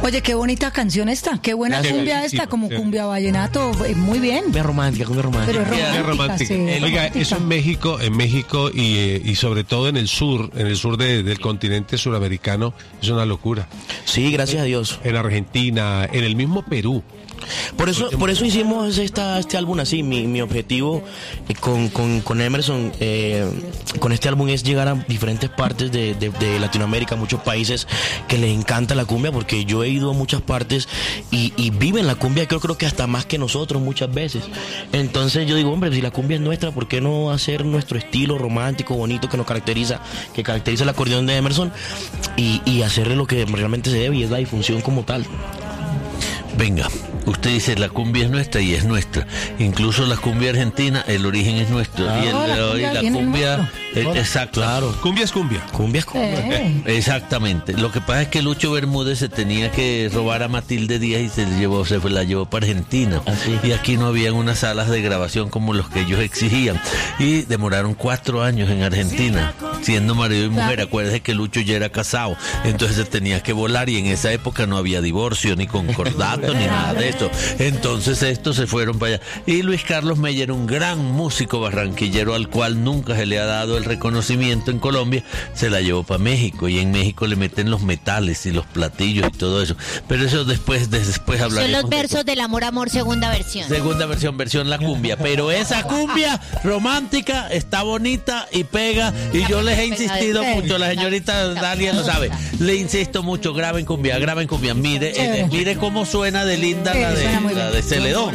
Oye, qué bonita canción esta, qué buena cumbia esta, como cumbia vallenato, muy bien. Cumbia romántica. Pero es romántica, sí, Oiga, romántica. eso en México y sobre todo en el sur del continente suramericano, es una locura. Sí, gracias a Dios. En Argentina, en el mismo Perú. Por eso hicimos este álbum así. Mi objetivo con Emerson, con este álbum, es llegar a diferentes partes de Latinoamérica, muchos países que les encanta la cumbia, porque yo he ido a muchas partes y viven la cumbia, creo que hasta más que nosotros muchas veces. Entonces yo digo, hombre, si la cumbia es nuestra, ¿por qué no hacer nuestro estilo romántico, bonito, que caracteriza el acordeón de Emerson, y hacerle lo que realmente se debe, y es la difusión como tal? Venga, usted dice la cumbia es nuestra y es nuestra. Incluso la cumbia argentina, el origen es nuestro. Y la cumbia exacto. Claro. Cumbia es cumbia. Cumbia es cumbia. Exactamente. Lo que pasa es que Lucho Bermúdez se tenía que robar a Matilde Díaz y se la llevó para Argentina. Así. Y aquí no habían unas salas de grabación como los que ellos exigían. Y demoraron 4 años en Argentina, siendo marido y mujer. Acuérdese que Lucho ya era casado. Entonces se tenía que volar, y en esa época no había divorcio, ni concordato, ni nada de esto. Entonces estos se fueron para allá. Y Luis Carlos Meyer, un gran músico barranquillero al cual nunca se le ha dado el reconocimiento en Colombia, se la llevó para México, y en México le meten los metales y los platillos y todo eso. Pero eso después hablaremos. Son los versos del Amor, Amor, segunda versión. Segunda versión la cumbia. Pero esa cumbia romántica está bonita y pega, y yo les he insistido mucho, la señorita Dalia lo sabe, le insisto mucho, graben cumbia. Mire cómo suena de linda la de Celedón.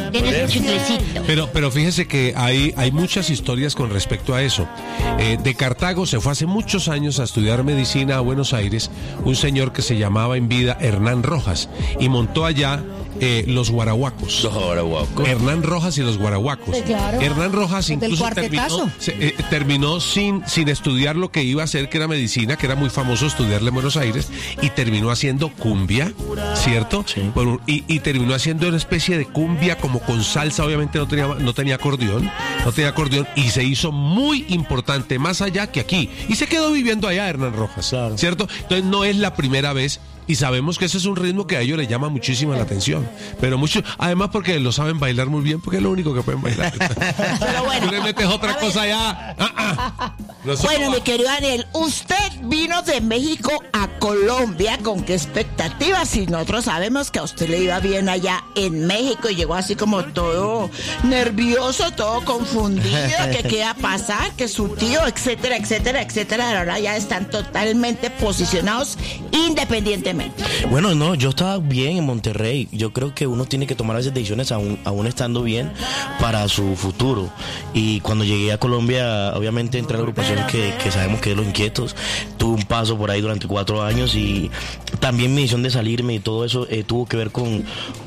Pero fíjese que hay muchas historias con respecto a eso. De Cartago se fue hace muchos años a estudiar medicina a Buenos Aires un señor que se llamaba en vida Hernán Rojas, y montó allá los guaraguacos. Hernán Rojas y los guaraguacos. Sí, claro. Hernán Rojas incluso terminó sin estudiar lo que iba a hacer, que era medicina, que era muy famoso estudiarle en Buenos Aires, y terminó haciendo cumbia, ¿cierto? Sí. Y terminó haciendo una especie de cumbia como con salsa. Obviamente no tenía acordeón, y se hizo muy importante más allá que aquí, y se quedó viviendo allá Hernán Rojas, claro, ¿cierto? Entonces no es la primera vez, y sabemos que ese es un ritmo que a ellos les llama muchísimo la atención, pero mucho, además porque lo saben bailar muy bien, porque es lo único que pueden bailar. Pero bueno, tú le metes otra cosa allá. Bueno, mi querido Daniel, usted vino de México a Colombia, ¿con qué expectativas? Si nosotros sabemos que a usted le iba bien allá en México, y llegó así como todo nervioso, todo confundido, que qué va a pasar, que su tío, etcétera, etcétera, etcétera. Ahora ya están totalmente posicionados independientemente. Bueno, no, yo estaba bien en Monterrey. Yo creo que uno tiene que tomar esas decisiones aún estando bien para su futuro. Y cuando llegué a Colombia, obviamente entré a la agrupación que sabemos que es Los Inquietos. Tuve un paso por ahí durante 4 años, y también mi decisión de salirme y todo eso tuvo que ver con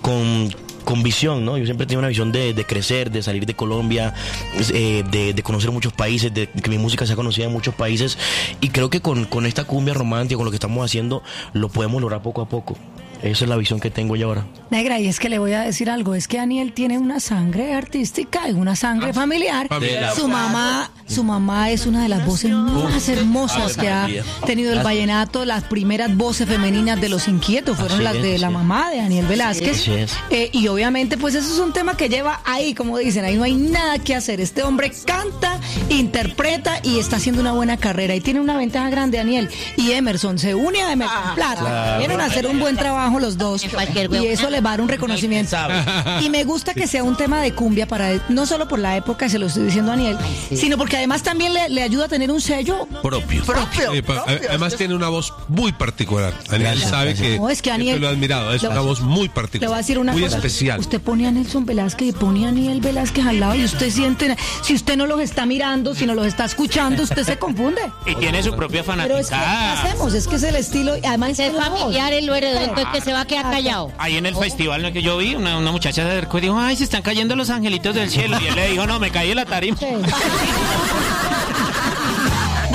visión, ¿no? Yo siempre he tenido una visión de crecer, de salir de Colombia, de conocer muchos países, de que mi música sea conocida en muchos países, y creo que con esta cumbia romántica, con lo que estamos haciendo, lo podemos lograr poco a poco. Esa es la visión que tengo yo ahora. Negra, y es que le voy a decir algo, es que Daniel tiene una sangre artística y una sangre familiar. Su mamá es una de las voces más hermosas que ha tenido el vallenato. Las primeras voces femeninas de Los Inquietos fueron las de la mamá de Daniel Velázquez. Y obviamente pues eso es un tema que lleva ahí, como dicen, ahí no hay nada que hacer. Este hombre canta, interpreta y está haciendo una buena carrera, y tiene una ventaja grande. Daniel y Emerson se unen a Emerson Plata, vienen a hacer un buen trabajo los dos, y eso les va a dar un reconocimiento. Y me gusta que sea un tema de cumbia, no solo por la época, se lo estoy diciendo a Daniel, sino porque además también le ayuda a tener un sello propio. Además tiene una voz muy particular. Daniel sabe que Daniel, lo he admirado, es una voz muy particular. Le voy a decir una muy cosa especial. Usted pone a Nelson Velázquez y pone a Daniel Velázquez al lado, y usted siente, si usted no los está mirando, si no los está escuchando, usted se confunde. Y tiene su propia fanaticada. Pero es que ¿qué hacemos? Es que es el estilo, y además es familiar, él lo heredó, entonces que se va a quedar callado. Ahí en el festival, ¿no?, que yo vi, una muchacha se acercó y dijo, ay, se están cayendo los angelitos del cielo. Y él le dijo, no, me caí en la tarima. Bueno, señores.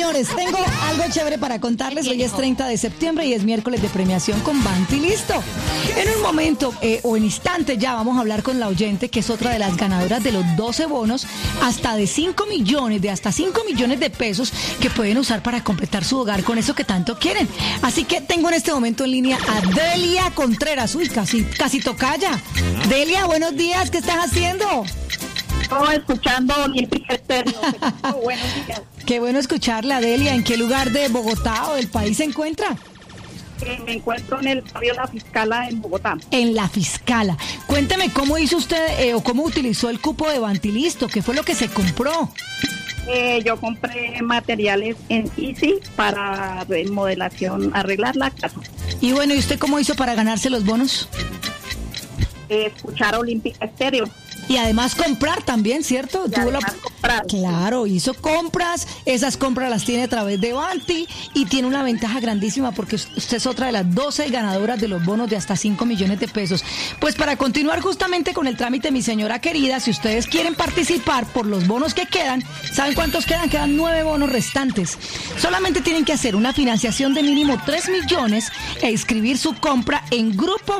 señores, tengo algo chévere para contarles. Hoy es 30 de septiembre y es miércoles de premiación con Banti Listo. En un momento o en instante ya vamos a hablar con la oyente, que es otra de las ganadoras de los 12 bonos hasta 5 millones de pesos que pueden usar para completar su hogar con eso que tanto quieren. Así que tengo en este momento en línea a Delia Contreras. Uy, casi tocaya. Delia, buenos días, ¿qué estás haciendo? Escuchando Olímpica Estéreo. Buenos días. Qué bueno escucharla, Delia. ¿En qué lugar de Bogotá o del país se encuentra? Me encuentro en el barrio La Fiscala en Bogotá. En La Fiscala. Cuénteme cómo hizo usted o cómo utilizó el cupo de Banti Listo. ¿Qué fue lo que se compró? Yo compré materiales en Easy para remodelación, arreglar la casa. Y bueno, ¿y usted cómo hizo para ganarse los bonos? Escuchar Olímpica Estéreo. Y además comprar también, ¿cierto? Comprar. Claro, hizo compras, esas compras las tiene a través de Banti y tiene una ventaja grandísima porque usted es otra de las 12 ganadoras de los bonos de hasta 5 millones de pesos. Pues para continuar justamente con el trámite, mi señora querida, si ustedes quieren participar por los bonos que quedan, ¿saben cuántos quedan? Quedan 9 bonos restantes. Solamente tienen que hacer una financiación de mínimo 3 millones e inscribir su compra en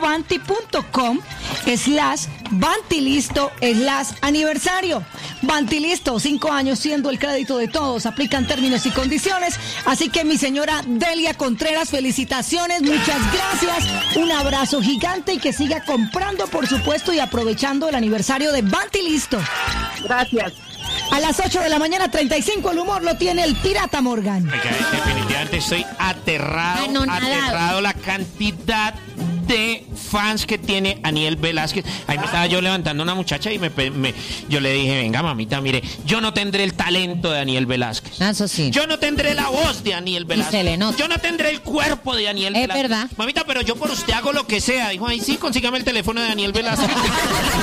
grupovanti.com/Bantilisto/aniversario. Banti Listo, 5 años siendo el crédito de todos. Aplican términos y condiciones. Así que mi señora Delia Contreras, felicitaciones, muchas gracias. Un abrazo gigante y que siga comprando, por supuesto, y aprovechando el aniversario de Banti Listo. Gracias. A las 8 de la mañana, 35, el humor lo tiene el Pirata Morgan. Oiga, definitivamente estoy aterrado la cantidad de fans que tiene Aniel Velázquez. Ahí me estaba yo levantando una muchacha y yo le dije, venga mamita, mire, yo no tendré el talento de Aniel Velázquez. Eso sí. Yo no tendré la voz de Aniel Velázquez. Y se le nota. Yo no tendré el cuerpo de Aniel Velázquez. Es verdad. Mamita, pero yo por usted hago lo que sea. Dijo, ay sí, consígame el teléfono de Aniel Velázquez.